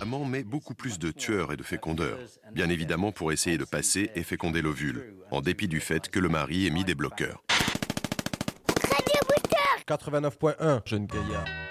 maman met beaucoup plus de tueurs et de fécondeurs, bien évidemment pour essayer de passer et féconder l'ovule, en dépit du fait que le mari ait mis des bloqueurs. 89.1, jeune gaillard.